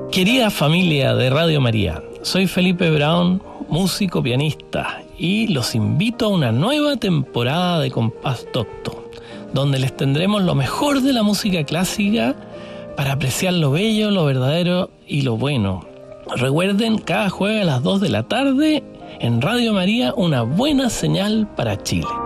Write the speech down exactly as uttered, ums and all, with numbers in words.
Querida familia de Radio María, soy Felipe Brown, músico pianista, y los invito a una nueva temporada de Compás Docto, donde les tendremos lo mejor de la música clásica para apreciar lo bello, lo verdadero y lo bueno. Recuerden, cada jueves a las dos de la tarde en Radio María, una buena señal para Chile.